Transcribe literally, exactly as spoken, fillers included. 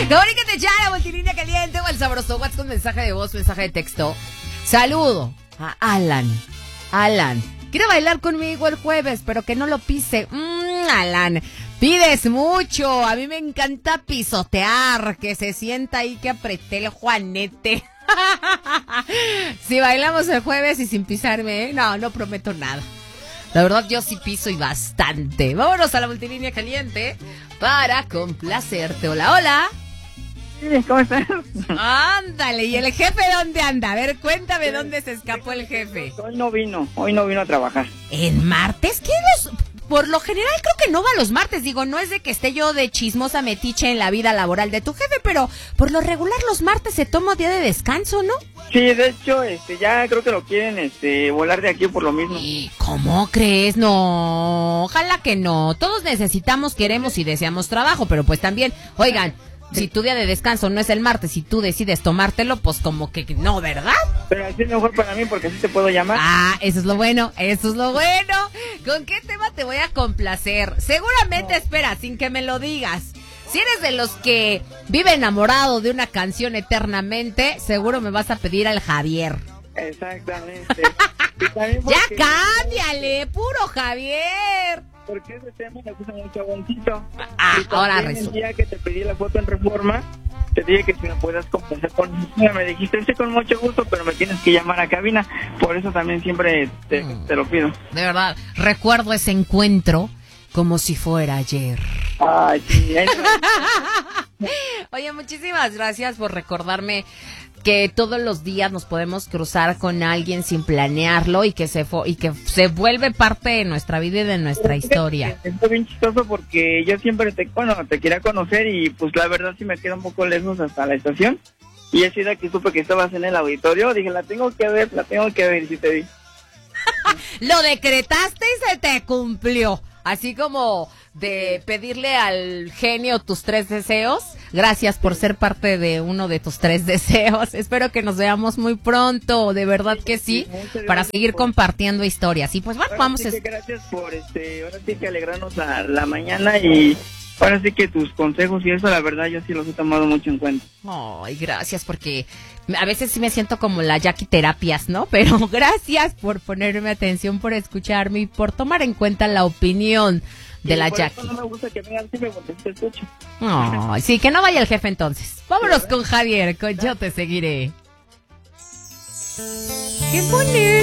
Comunícate ya a la multilínea caliente o el sabroso WhatsApp con mensaje de voz, mensaje de texto. Saludo a Alan. Alan, quiere bailar conmigo el jueves, pero que no lo pise. Mmm, Alan, pides mucho. A mí me encanta pisotear, que se sienta ahí que apreté el juanete. Si bailamos el jueves y sin pisarme, ¿eh? No, no prometo nada. La verdad, yo sí piso y bastante. Vámonos a la multilínea caliente para complacerte. Hola, hola. Sí, ¿cómo estás? Ándale, ¿y el jefe dónde anda? A ver, cuéntame dónde se escapó el jefe. Hoy no vino, hoy no vino a trabajar. ¿En martes? ¿Qué los...? Por lo general creo que no va los martes, digo, no es de que esté yo de chismosa metiche en la vida laboral de tu jefe, pero por lo regular los martes se toma día de descanso, ¿no? Sí, de hecho, este, ya creo que lo quieren, este, volar de aquí por lo mismo. ¿Y cómo crees? No, ojalá que no. Todos necesitamos, queremos y deseamos trabajo, pero pues también, oigan, si tu día de descanso no es el martes y tú decides tomártelo, pues como que no, ¿verdad? Pero así es mejor para mí porque así te puedo llamar. Ah, eso es lo bueno, eso es lo bueno. ¿Con qué tema te voy a complacer? Seguramente, no. Espera, sin que me lo digas. Si eres de los que vive enamorado de una canción eternamente, seguro me vas a pedir al Javier. Exactamente. Porque... Ya cámbiale, puro Javier. Porque ese tema me gusta mucho, Boncito. Ah, ahora resulta. El día que te pedí la foto en Reforma, te dije que si me puedas complacer con música, me dijiste sí con mucho gusto, pero me tienes que llamar a cabina. Por eso también siempre te, mm. te lo pido. De verdad, recuerdo ese encuentro como si fuera ayer. Ay, sí. Oye, muchísimas gracias por recordarme que todos los días nos podemos cruzar con alguien sin planearlo y que se fo- y que se vuelve parte de nuestra vida y de nuestra historia. Es bien chistoso porque yo siempre te, bueno, te quería conocer y pues la verdad sí me queda un poco lejos hasta la estación. Y esa idea que supe que estabas en el auditorio, dije, la tengo que ver, la tengo que ver y sí te vi. Lo decretaste y se te cumplió. Así como de pedirle al genio tus tres deseos. Gracias por ser parte de uno de tus tres deseos. Espero que nos veamos muy pronto, de verdad que sí, para seguir por... compartiendo historias. Y pues bueno, ahora vamos sí a... que gracias por este, ahora sí que alegrarnos la, la mañana y ahora sí que tus consejos y eso, la verdad, yo sí los he tomado mucho en cuenta. Ay, gracias, porque a veces sí me siento como la Jackie Terapias, ¿no? Pero gracias por ponerme atención, por escucharme y por tomar en cuenta la opinión de sí, la por Jackie. Eso no me gusta que vengan siempre porque te escucho. Ay, sí, que no vaya el jefe entonces. Vámonos con Javier, con Yo Te Seguiré. ¡Qué bonito!